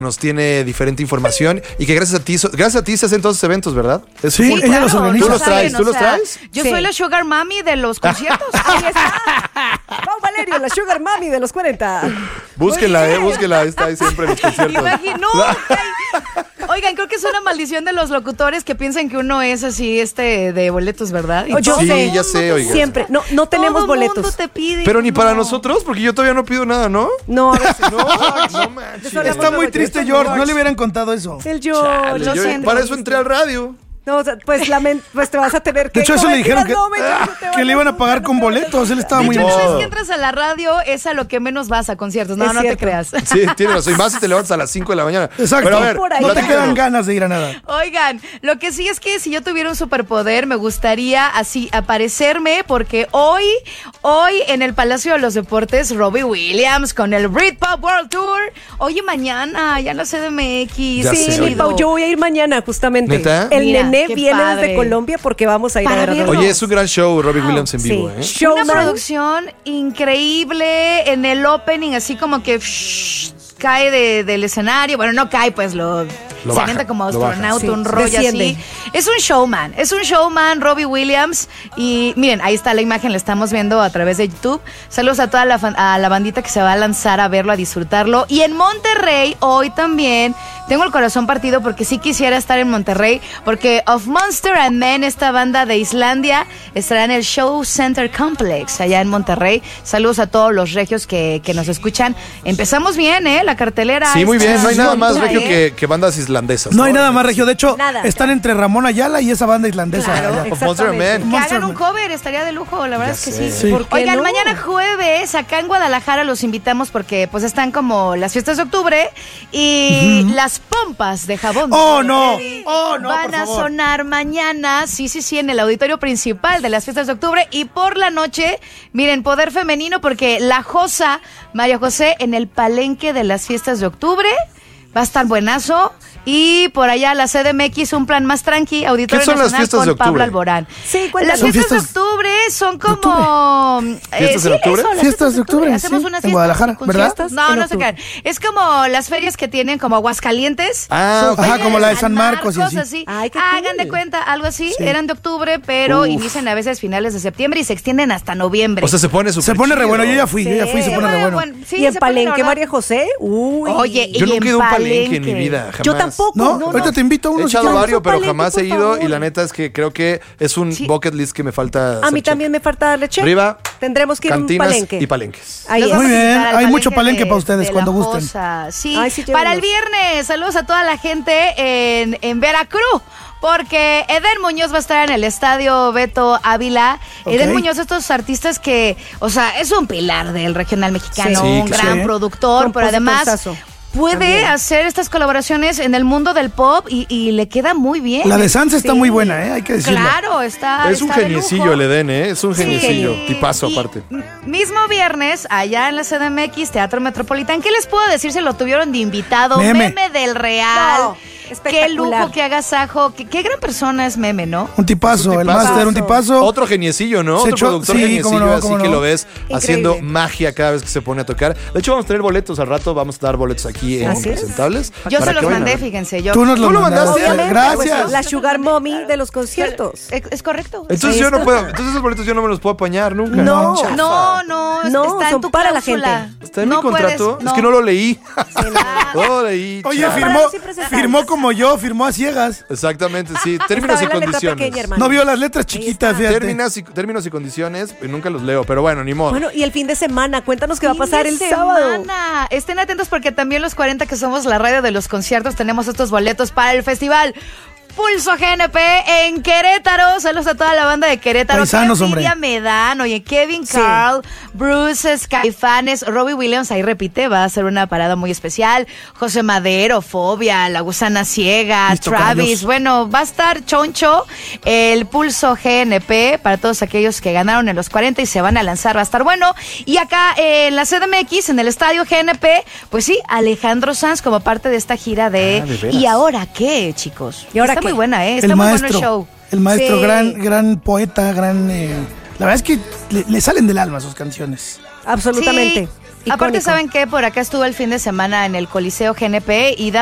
nos tiene diferente información y que gracias a ti se hacen todos esos eventos, ¿verdad? Sí, ella los organiza. ¿Tú los traes? Yo soy la sugar mami de los conciertos. Ahí está. Pau Valerio, la sugar mami de los 40. Búsquela, está ahí siempre en los conciertos. Oigan, creo que es una maldición de los locutores que piensan que uno es así, de boletos, ¿verdad? Ya sé, oiga. Siempre. No tenemos boletos. Todo el mundo te pide. Pero ni para nosotros, porque yo todavía no pido nada, ¿no? No, a veces. No manches. Está muy triste, George. No le hubieran contado eso. El George. Yo para eso entré al radio. No, o sea, pues te vas a tener que... De hecho, eso le dijeron que le iban a pagar con boletos. Él estaba muy Una emocionado. vez que entras a la radio, es a lo que menos vas a conciertos. No te creas. Sí, tienes razón. Y más si te levantas a las 5 de la mañana. Exacto. Pero a ver, no te quedan ganas de ir a nada. Oigan, lo que sí es que si yo tuviera un superpoder, me gustaría así aparecerme, porque hoy en el Palacio de los Deportes, Robbie Williams con el Britpop World Tour. Hoy y mañana, ya en la CDMX. Sí, Pau, yo voy a ir mañana, justamente. ¿Neta? El nené qué viene padre. desde Colombia porque vamos a ir a ver a Robbie. Oye, es un gran show, Robbie Williams en vivo, ¿eh? Una producción increíble en el opening, así como que cae del escenario. Bueno, no cae, pues se avienta como astronauta, un rollo así. Es un showman, Robbie Williams. Y miren, ahí está la imagen, la estamos viendo a través de YouTube. Saludos a toda la bandita que se va a lanzar a verlo, a disfrutarlo. Y en Monterrey, hoy también, tengo el corazón partido porque sí quisiera estar en Monterrey, porque Of Monster and Men, esta banda de Islandia, estará en el Show Center Complex, allá en Monterrey. Saludos a todos los regios que nos escuchan. Empezamos bien, la cartelera. Sí, muy bien. No hay nada más regio que bandas islandesas. No hay nada más regio. De hecho, están entre Ramón Ayala y esa banda islandesa. Claro, Of Monster and Men. Que hagan un cover, estaría de lujo, la verdad es que sí. Oigan, mañana jueves, acá en Guadalajara los invitamos porque pues están como las fiestas de octubre y las pompas de jabón. Van a sonar mañana, sí, en el auditorio principal de las fiestas de octubre, y por la noche, miren, poder femenino, porque la Josa, María José, en el palenque de las fiestas de octubre, va a estar buenazo. Y por allá la CDMX, un plan más tranqui, Auditorio ¿Qué son Nacional las fiestas con de octubre? Pablo Alborán. Sí, las fiestas de octubre son como... ¿Fiestas de octubre? Fiestas de octubre, Hacemos sí, unas en fiestas, Guadalajara, ¿verdad? No se crean. Es como las ferias que tienen como Aguascalientes. Como la de San Marcos y así. Ay, qué Hagan cool. de cuenta, algo así. Eran de octubre, pero inician a veces finales de septiembre y se extienden hasta noviembre. O sea, se pone re bueno. Yo ya fui, se pone re bueno. ¿Y en Palenque, María José? Uy. Oye, Yo nunca he ido a un palenque en mi Palenque. vida, jamás. Yo tampoco. No, ahorita te invito a He unos. echado varios, pero Palenque, jamás he por ido. favor. Y la neta es que creo que es un bucket list que me falta. A mí también me falta darle check. Arriba, Tendremos que ir a un cantinas palenque. y palenques. Ahí Los es. vamos Muy a bien, invitar al hay mucho palenque para ustedes de cuando La gusten. Josa. Sí, Ay, sí, para el llévenos. viernes, saludos a toda la gente en Veracruz. Porque Eden Muñoz va a estar en el estadio Beto Ávila. Ok. Eden Muñoz, estos artistas que, o sea, es un pilar del regional mexicano, Sí, un claro. gran productor, pero además puede También. hacer estas colaboraciones en el mundo del pop y le queda muy bien. La de Sanz está muy buena, hay que decirlo. Claro, está. Es un está de geniecillo lujo. el Eden, ¿eh? Es un geniecillo. Sí. Tipazo, Y aparte. Mismo viernes, allá en la CDMX, Teatro Metropolitán. ¿Qué les puedo decir? Se lo tuvieron de invitado. Meme. Del Real. No, Qué espectacular. lujo, qué agasajo. Qué gran persona es Meme, ¿no? Un tipazo, el máster, un tipazo. Otro geniecillo, ¿no? Se Otro echó- productor sí, geniecillo, cómo no, así cómo que no. lo ves Increíble. haciendo magia cada vez que se pone a tocar. De hecho, vamos a tener boletos al rato, vamos a dar boletos aquí en Así es. Presentables. Yo para se los que vayan a mandé, ver. fíjense. Yo, Tú nos lo ¿Tú lo mandaste. mandaste? Gracias. La sugar mommy de los conciertos. ¿Es correcto? Entonces yo no puedo, entonces esos boletos yo no me los puedo apañar nunca. No. Chafa. No, No, está en son tu para la cláusula. gente. ¿Está en mi No contrato? puedes, Es que no lo leí. Ah. No lo leí. Oye, chafa. firmó como yo, firmó a ciegas. Exactamente, sí. Términos y Estaba en la letra condiciones. pequeña, hermano. No vio las letras chiquitas, fíjate. Términos y condiciones, nunca los leo, pero bueno, ni modo. Bueno, y el fin de semana, cuéntanos qué va a Fin pasar de el sábado. semana. Estén atentos porque también los 40 que somos la radio de los conciertos tenemos estos boletos para el festival Pulso GNP en Querétaro. Saludos a toda la banda de Querétaro. Paisanos, Qué envidia hombre. me dan. Oye, Kevin Sí. Carl, Bruce Caifanes, Robbie Williams, ahí repite, va a ser una parada muy especial. José Madero, Fobia, La Gusana Ciega, Mis Travis. tocayos. Bueno, va a estar choncho el Pulso GNP para todos aquellos que ganaron en los 40 y se van a lanzar. Va a estar bueno. Y acá en la CDMX, en el estadio GNP, pues sí, Alejandro Sanz como parte de esta gira de... ¿de veras? ¿Y ahora qué, chicos? ¿Y ahora Está qué? muy buena, ¿eh? Está El muy maestro, bueno el show. el maestro, Sí. gran poeta, la verdad es que le salen del alma sus canciones. Absolutamente. Sí. Aparte, ¿saben qué? Por acá estuvo el fin de semana en el Coliseo GNP y